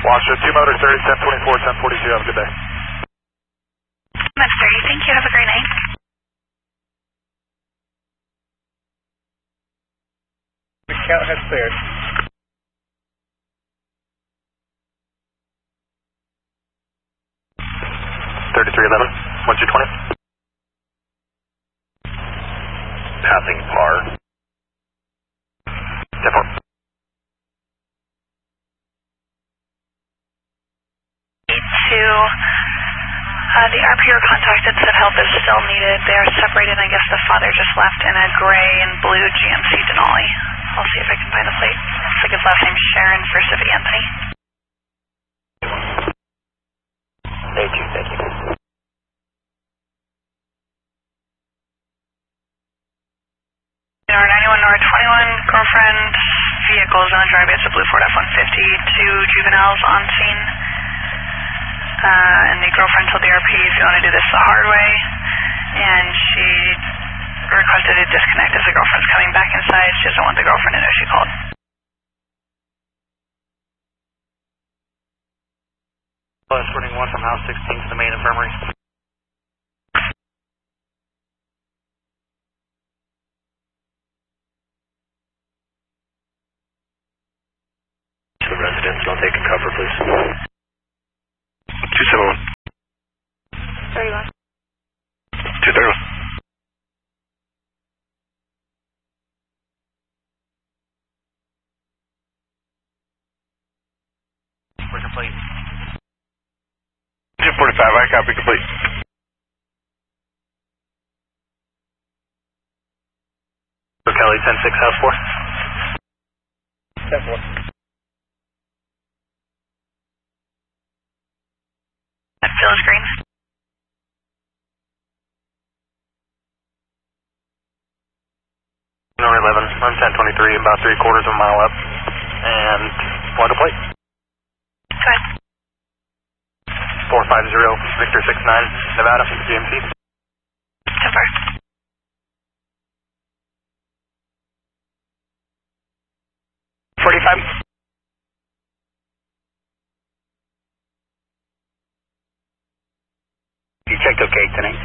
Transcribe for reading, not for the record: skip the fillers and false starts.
Washer, 2 motor 30, 1024, 1042, have a good day. That's 30, thank you, have a great night. The count has cleared. 3311, 1220. Passing par. 10-4. The RPO contacted said help is still needed. They are separated. I guess the father just left in a gray and blue GMC Denali. I'll see if I can find the plate. Looks like his last name's Sharon, first of Anthony. Thank you, thank you. NR91, NR21, girlfriend, vehicles on the driveway. It's a blue Ford F-150, 2 juveniles on scene. And the girlfriend told the RP if you want to do this the hard way, and she requested a disconnect as the girlfriend's coming back inside. She doesn't want the girlfriend to know she called. Escorting 1 from house 16 to the main infirmary. To the residence, don't take a cover, please. 271. 31. 231. We're complete. 245, I copy complete. Kelly, 10-6, house 4. 10-4. At Phyllis Green. Number 11, on 1023, about 3/4 of a mile up, and plug a plate. Go ahead. 450, Victor 69, Nevada, GMC. 10-4. 45. You checked okay tonight?